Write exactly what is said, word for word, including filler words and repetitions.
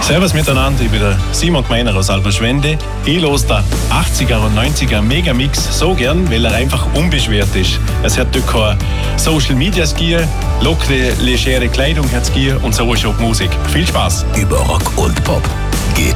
Servus miteinander, ich bin der Simon Gmeiner aus Alberschwende. Ich höre den achtziger und neunziger Megamix so gern, weil er einfach unbeschwert ist. Es hat dort kein Social Media Skier, lockere, legere Kleidung hat Skier und so ist auch die Musik. Viel Spaß! Über Rock und Pop geht